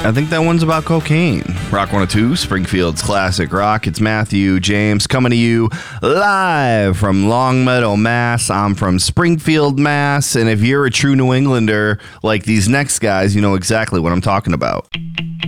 I think that one's about cocaine. Rock 102, Springfield's classic rock. It's Matthew James coming to you live from Longmeadow, Mass. I'm from Springfield, Mass. And if you're a true New Englander like these next guys, you know exactly what I'm talking about.